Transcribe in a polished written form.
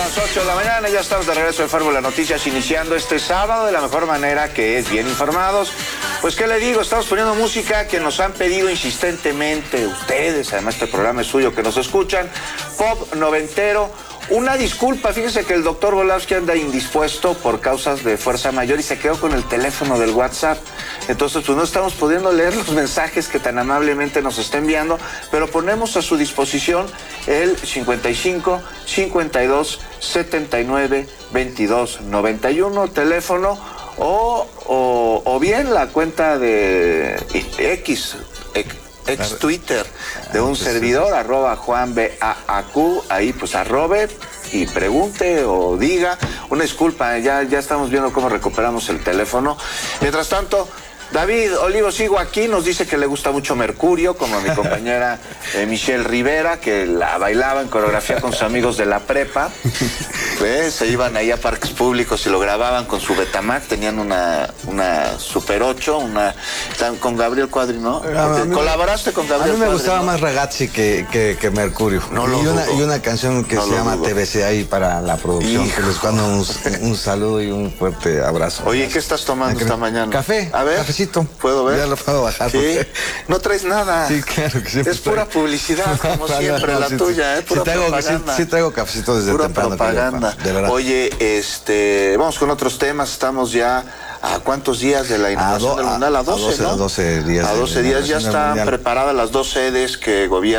las 8 de la mañana, ya estamos de regreso de Fórmula Noticias, iniciando este sábado de la mejor manera, que es bien informados. Pues, ¿qué le digo? Estamos poniendo música que nos han pedido insistentemente ustedes, además este programa es suyo, que nos escuchan, pop noventero. Una disculpa, fíjese que el doctor Volavsky anda indispuesto por causas de fuerza mayor y se quedó con el teléfono del WhatsApp. Entonces, pues no estamos pudiendo leer los mensajes que tan amablemente nos está enviando, pero ponemos a su disposición el 55 52 79 22 91 teléfono o bien la cuenta de ex Twitter de un servidor, @JuanBAAQ, ahí pues arrobe y pregunte o diga. Una disculpa, ya estamos viendo cómo recuperamos el teléfono. Mientras tanto, David Olivo Sigo aquí nos dice que le gusta mucho Mercurio, como mi compañera Michelle Rivera, que la bailaba en coreografía con sus amigos de la prepa. Pues, se iban ahí a parques públicos y lo grababan con su Betamax, tenían una Super 8, con Gabriel Cuadri, ¿no? ¿Colaboraste con Gabriel Cuadri? A mí me gustaba más Ragazzi que Mercurio. Y una canción que se llama TBC ahí para la producción. Hijo. Que les mando un saludo y un fuerte abrazo. Oye, ¿qué estás tomando esta mañana? Café. A ver. Cafecito. ¿Puedo ver? Ya lo puedo bajar. ¿Sí? Porque... No traes nada. Sí, claro que sí. Es pura publicidad, como siempre, la tuya, pura propaganda. Sí traigo cafecito desde pura temprano. Propaganda. De verdad. Oye, vamos con otros temas. Estamos ya a ¿cuántos días de la inauguración del Mundial? A 12, ¿no? A 12 días. A 12 días ya están preparadas las dos sedes que gobiernan